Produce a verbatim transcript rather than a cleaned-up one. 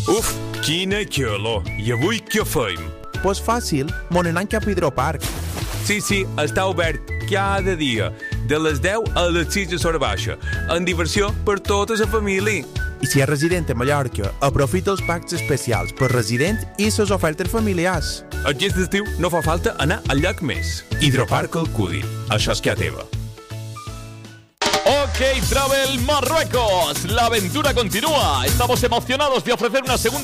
Uf, quina calor. I avui què feim? Pues fàcil, mon anant cap a Hidroparc. Sí, sí, està obert cada dia, de les deu a les sis de l'hora baixa, amb diversió per tota la família. I si és resident a Mallorca, aprofita els packs especials per resident i les ofertes familiars. Aquest estiu no fa falta anar al llac més. Hidroparc Alcúdia. Això és que a teva. OK Travel Marruecos. La aventura continúa. Estamos emocionados de ofrecer una segunda